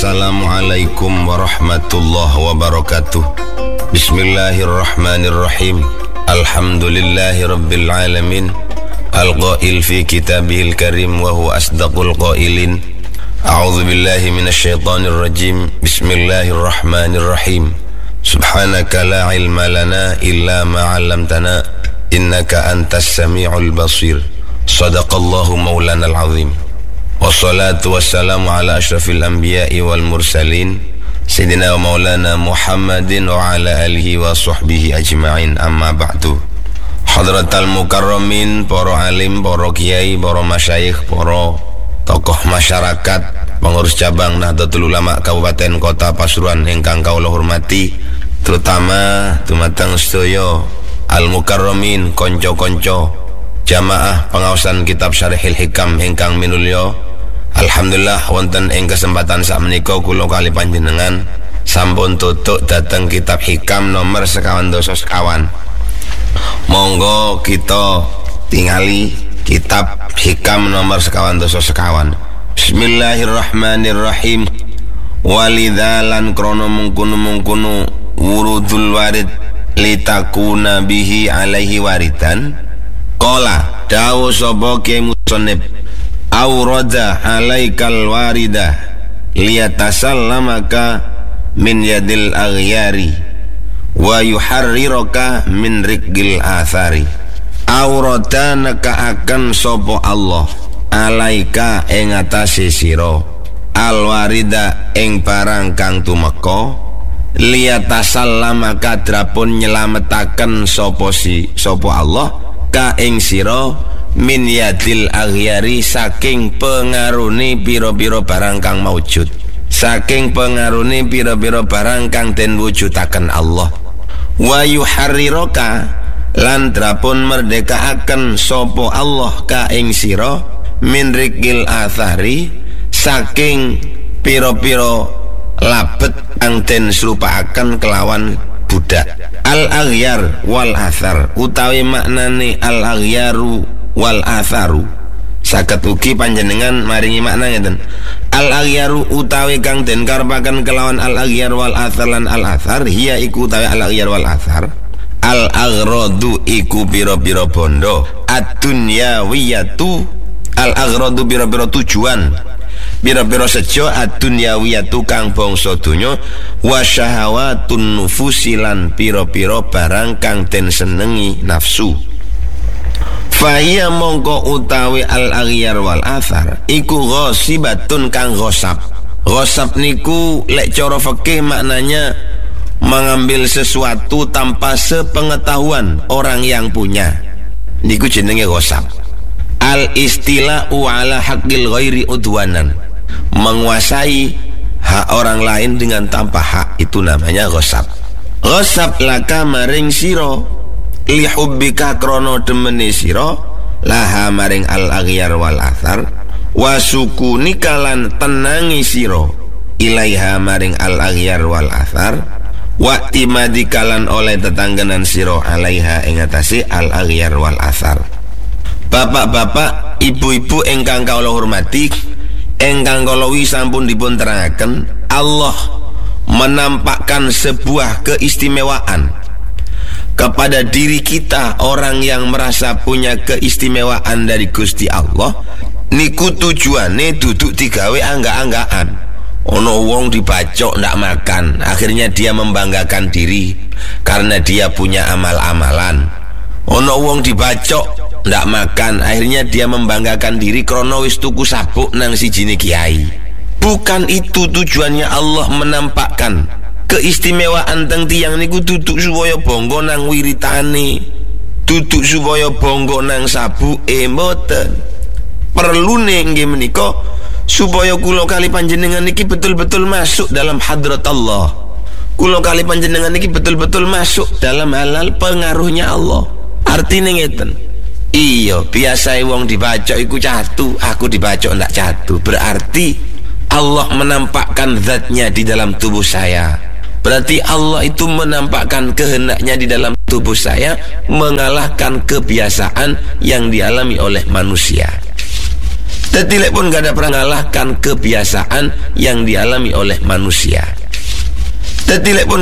Assalamualaikum warahmatullahi wabarakatuh. Bismillahirrahmanirrahim. Alhamdulillahi rabbil alamin. Al-qail fi kitabihil karim wa huwa asdaqul qailin. A'udzu billahi minasyaitonir rajim. Bismillahirrahmanirrahim. Subhanaka la ilma lana illa ma 'allamtana innaka antas samiul basir. Shadaqallahu maulanal azim. Wassalatu wassalamu ala asyrafil anbiya'i wal mursalin Sayyidina wa maulana Muhammadin wa ala alihi wa sahbihi ajma'in, amma ba'du. Hadratal mukarramin, para alim, para kiai, para masyayikh, para tokoh masyarakat, pengurus cabang Nahdlatul Ulama Kabupaten Kota Pasuruan ingkang kawula hormati, terutama dumateng sedaya al mukarramin, konco-konco jamaah pengawasan kitab Syarihil Hikam ingkang minulya. Alhamdulillah wonten ing kesempatan sakmenika kula kali panjenengan sampun tutuk dhateng kitab Hikam nomor 51. Monggo kita tingali kitab Hikam nomor 51. Bismillahirrahmanirrahim. Walidzalan krono mungkunu wurudul warid litakuna bihi alaihi waridan. Qala dawu sapa ke musannif aurada alaikal warida liyatasallamaka min yadil aghyari wa yuharriraka min riqil athari. Aurada naka akan sapa Allah alaika ing atase sira alwarida ing barang kang tumeka liyatasallamaka drapun nyelametaken sapa Allah ka ing sira min yadil aghyari saking pengaruni pira-pira barang kang maujud, saking pengaruni pira-pira barang kang den wujudaken Allah. Wa yuharriraka lan drapun merdekaaken sapa Allah ka ing sira min riqil athari saking pira-pira labet kang den serupaaken kelawan budak. Al aghyar wal athar utawi maknane al aghyaru wal atharu saged ugi panjenengan maringi makna ngeten. Al aghyaru utawi kang den karepaken kelawan al aghyar wal athar lan al athar hiya iku utawi al aghyar wal athar al aghradu iku pira-pira bondo ad-dunyawiyatu al aghradu pira-pira tujuan pira-pira sejo ad-dunyawiyatu kang bangsa donya wa syahawatun nufusi lan pira-pira barang kang den senengi nafsu. Faya mongko utawi al aghyar wal athar iku ghasibatun kang ghasab. Ghasab niku lek cara fikih maknanya mengambil sesuatu tanpa sepengetahuan orang yang punya, niku jenenge ghasab. Al istila'u ala haqqil ghairi udwanan, menguasai hak orang lain dengan tanpa hak, itu namanya ghasab. Ghasab laka maring sira lihubbika krono demene sira laha maring al aghyar wal athar wa sukunika lan tenangi sira ilaiha maring al aghyar wal athar wa timadikalan oleh tetanggenan sira alaiha ing atase al aghyar wal athar. Bapak-bapak, ibu-ibu ingkang kawula hormati, ingkang kala sampun dipun terangaken, Allah menampakkan sebuah keistimewaan kepada diri kita, orang yang merasa punya keistimewaan dari Gusti Allah. Niku tujuane duduk digawe angga-anggaan. Ono wong dibacok ndak makan, akhirnya dia membanggakan diri karena dia punya amal-amalan. Ono wong dibacok ndak makan, akhirnya dia membanggakan diri krana wis tuku sabuk nang sijine kiai. Bukan itu tujuannya Allah menampakkan keistimewaan teng tiyang niku duduk supaya bangga nang wiritane, duduk supaya bangga nang sabuke, mboten. Perlune nggih menika supaya kula kali panjenengan niki betul-betul masuk dalam hadrat Allah. Kula kali panjenengan niki betul-betul masuk dalam halal pengaruhnya Allah. Artine ngeten. Iya, biasa wong dibacok iku catu, aku dibacok ndak catu. Berarti Allah menampakkan zatnya di dalam tubuh saya. Berarti Allah itu menampakkan kehendaknya di dalam tubuh saya, mengalahkan kebiasaan yang dialami oleh manusia. Tetilek pun gak ada pernah mengalahkan kebiasaan yang dialami oleh manusia. Tetilek pun